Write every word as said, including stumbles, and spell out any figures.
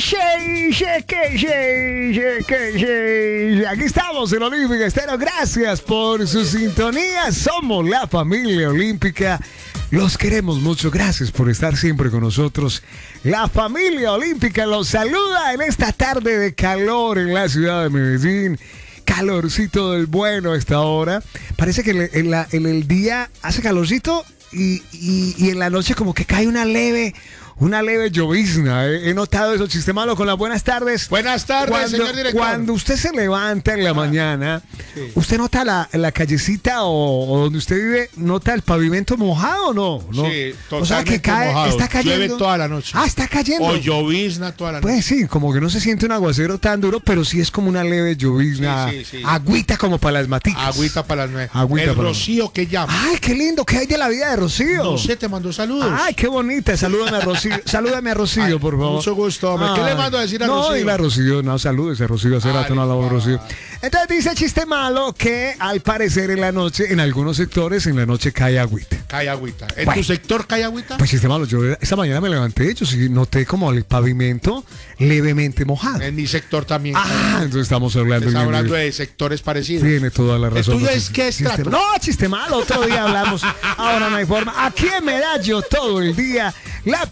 se, que se, se, que se. Aquí estamos en Olímpica Estéreo. Gracias por su sintonía. Somos la familia olímpica. Los queremos mucho. Gracias por estar siempre con nosotros. La familia olímpica los saluda en esta tarde de calor en la ciudad de Medellín. Calorcito del bueno a esta hora. Parece que en, la, en el día hace calorcito y, y, y en la noche como que cae una leve... Una leve llovizna. He, he notado eso, Chiste Malo, con las buenas tardes. Buenas tardes, cuando, señor director. Cuando usted se levanta en la ah, mañana, sí. ¿Usted nota la, la callecita o, o donde usted vive, nota el pavimento mojado o no? ¿No? Sí, totalmente o sea, que cae, mojado. Está cayendo. Llueve toda la noche. Ah, está cayendo. O llovizna toda la noche. Pues sí, como que no se siente un aguacero tan duro, pero sí es como una leve llovizna. Sí, sí, sí. Agüita como para las maticas. Agüita para las nueve. Agüita el para Rocío que llama. Ay, qué lindo. ¿Qué hay de la vida de Rocío? No sé, te mandó saludos. Ay, qué bonita. Salúdame a Rocío. Salúdame a Rocío. Rocío, Ay, por favor. Mucho gusto, hombre. ¿Qué le mando a decir a no, Rocío? No, dile a Rocío, no, saludes a Rocío, hace rato no hablamos de Rocío. Entonces dice Chiste Malo que al parecer en la noche, en algunos sectores, en la noche cae agüita. Cae agüita. ¿En bueno, tu sector cae agüita? Pues Chiste Malo, yo esta mañana me levanté, yo sí noté como el pavimento levemente mojado. En mi sector también. Ah, entonces estamos hablando, estamos hablando de sectores parecidos. Tiene toda la razón. ¿El tuyo es qué estrato? No, Chiste Malo, otro día hablamos. Ahora no hay forma. Aquí en Medallo todo el día. La